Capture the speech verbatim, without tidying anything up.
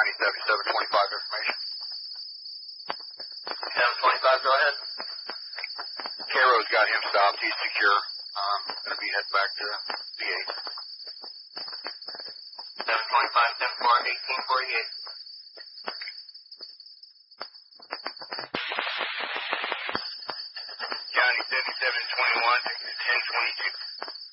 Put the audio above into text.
Johnny seventy-seven twenty-five information. seven twenty-five, go ahead. Caro's got him stopped. He's secure. Um, going to be heading back to the eight. seven twenty-five, ten four, eighteen forty-eight. Johnny seventy-seven twenty-one, ten twenty-two.